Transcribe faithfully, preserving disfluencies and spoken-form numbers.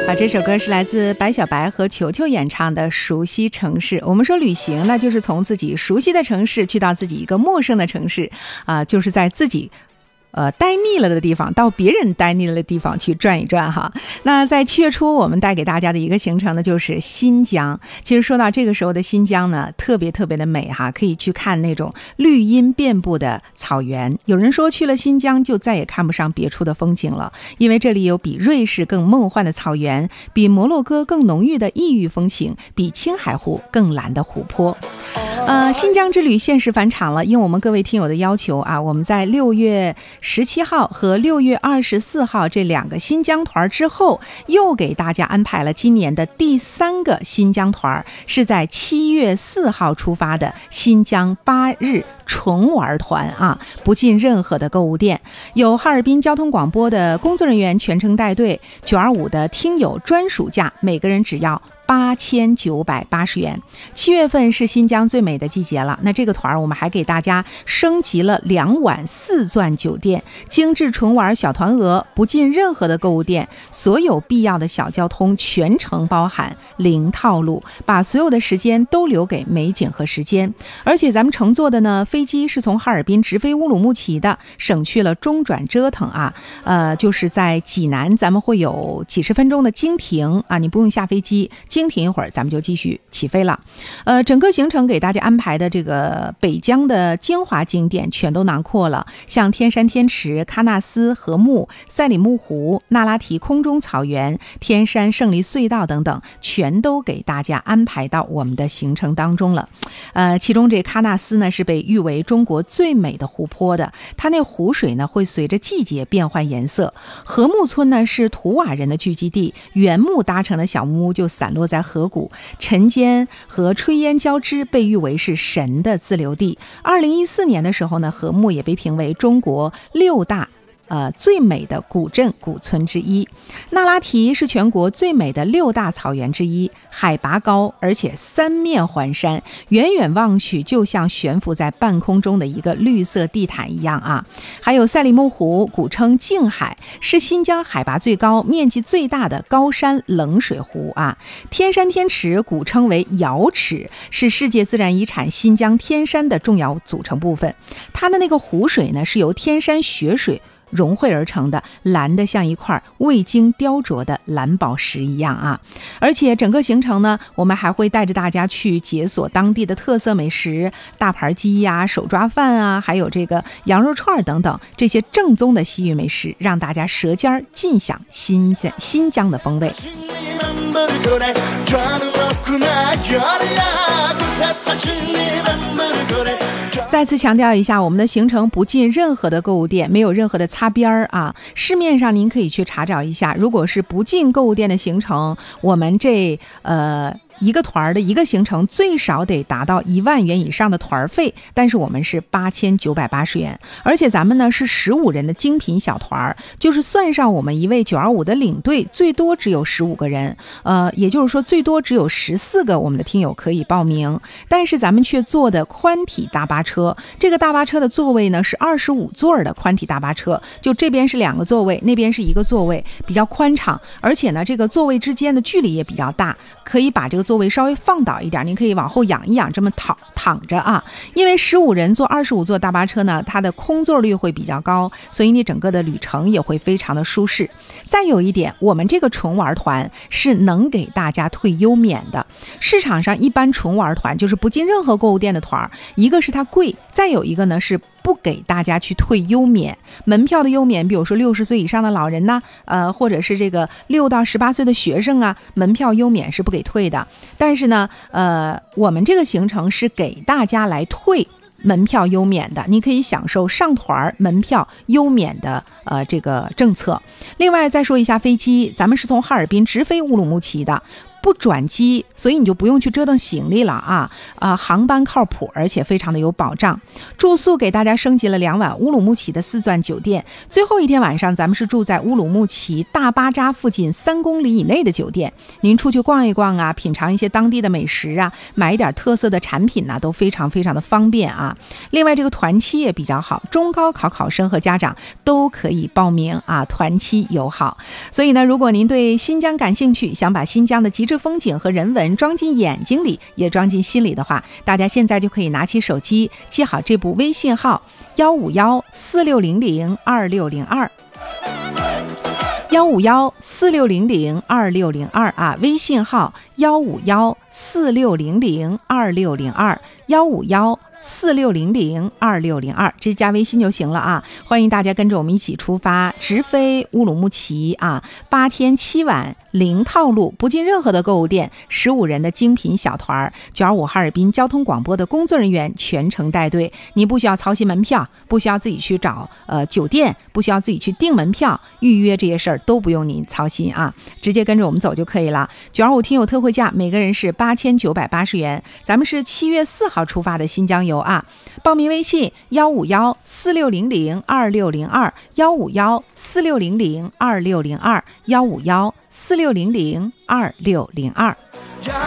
啊，这首歌是来自白小白和球球演唱的《熟悉城市》。我们说旅行那就是从自己熟悉的城市去到自己一个陌生的城市啊，就是在自己呃，待腻了的地方到别人待腻了的地方去转一转哈。那在七月初我们带给大家的一个行程呢，就是新疆。其实说到这个时候的新疆呢，特别特别的美哈，可以去看那种绿荫遍布的草原。有人说去了新疆就再也看不上别处的风景了，因为这里有比瑞士更梦幻的草原，比摩洛哥更浓郁的异域风情，比青海湖更蓝的湖泊。呃，新疆之旅限时返场了，应我们各位听友的要求啊，我们在六月十七号和六月二十四号这两个新疆团之后，又给大家安排了今年的第三个新疆团，是在七月四号出发的新疆八日纯玩团啊，不进任何的购物店，有哈尔滨交通广播的工作人员全程带队，九二五的听友专属价，每个人只要八千九百八十元。七月份是新疆最美的季节了，那这个团我们还给大家升级了两晚四钻酒店，精致纯玩小团额，不进任何的购物店，所有必要的小交通全程包含，零套路，把所有的时间都留给美景和时间。而且咱们乘坐的呢，飞机是从哈尔滨直飞乌鲁木齐的，省去了中转折腾啊。呃，就是在济南咱们会有几十分钟的经停啊，你不用下飞机，经停一会儿咱们就继续起飞了。呃，整个行程给大家安排的这个北疆的精华景点全都囊括了，像天山天池、喀纳斯禾木、赛里木湖、那拉提空中草原、天山胜利隧道等等，全都给大家安排到我们的行程当中了。呃，其中这喀纳斯呢是被誉为中国最美的湖泊的，它那湖水呢会随着季节变换颜色。禾木村呢是图瓦人的聚集地，原木搭成的小木屋就散落在河谷，晨间和炊烟交织，被誉为是神的自留地。二零一四年的时候呢，禾木也被评为中国六大呃，最美的古镇古村之一。那拉提是全国最美的六大草原之一，海拔高，而且三面环山，远远望去就像悬浮在半空中的一个绿色地毯一样啊。还有赛里木湖，古称静海，是新疆海拔最高、面积最大的高山冷水湖啊。天山天池，古称为瑶池，是世界自然遗产新疆天山的重要组成部分。它的那个湖水呢，是由天山雪水融汇而成的，蓝的像一块未经雕琢的蓝宝石一样啊！而且整个行程呢，我们还会带着大家去解锁当地的特色美食，大盘鸡呀、手抓饭啊，还有这个羊肉串等等这些正宗的西域美食，让大家舌尖尽享新疆新疆的风味。再次强调一下，我们的行程不进任何的购物店，没有任何的擦边儿啊。市面上您可以去查找一下，如果是不进购物店的行程，我们这呃一个团的一个行程最少得达到一万元以上的团费，但是我们是八千九百八十元，而且咱们呢是十五人的精品小团，就是算上我们一位九二五的领队，最多只有十五个人，呃，也就是说最多只有十四个我们的听友可以报名，但是咱们却坐的宽体大巴车，这个大巴车的座位呢是二十五座的宽体大巴车，就这边是两个座位，那边是一个座位，比较宽敞，而且呢这个座位之间的距离也比较大，可以把这个座位稍微放倒一点，您可以往后仰一仰，这么躺躺着啊。因为十五人坐二十五座大巴车呢，它的空座率会比较高，所以你整个的旅程也会非常的舒适。再有一点，我们这个纯玩团是能给大家退优免的。市场上一般纯玩团就是不进任何购物店的团，一个是它贵，再有一个呢是不给大家去退优免。门票的优免，比如说六十岁以上的老人呐，呃，或者是这个六到十八岁的学生啊，门票优免是不给退的。但是呢，呃，我们这个行程是给大家来退门票优免的，你可以享受上团门票优免的呃这个政策。另外再说一下飞机，咱们是从哈尔滨直飞乌鲁木齐的。不不转机，所以你就不用去折腾行李了啊。啊、呃，航班靠谱，而且非常的有保障。住宿给大家升级了两晚乌鲁木齐的四钻酒店，最后一天晚上咱们是住在乌鲁木齐大巴扎附近三公里以内的酒店。您出去逛一逛啊，品尝一些当地的美食啊，买一点特色的产品呢、啊，都非常非常的方便啊。另外这个团期也比较好，中高考考生和家长都可以报名啊，团期友好。所以呢，如果您对新疆感兴趣，想把新疆的极致风景和人文装进眼睛里，也装进心里的话，大家现在就可以拿起手机记好这部微信号幺五幺四六零零二六零二。幺五幺四六零零二六零二啊，微信号幺五幺四六零零二六零二，幺五幺四六零零二六零二，直接加微信就行了啊！欢迎大家跟着我们一起出发，直飞乌鲁木齐啊！八天七晚，零套路，不进任何的购物店，十五人的精品小团，九二五哈尔滨交通广播的工作人员全程带队，你不需要操心门票，不需要自己去找呃酒店，不需要自己去订门票、预约这些事儿都不用您操心啊，直接跟着我们走就可以了。九二五听友特惠价，每个人是八千九百八十元，咱们是七月四号出发的新疆游啊！报名微信幺五幺四六零零二六零二，幺五幺四六零零二六零二，幺五幺四六零零二六零二。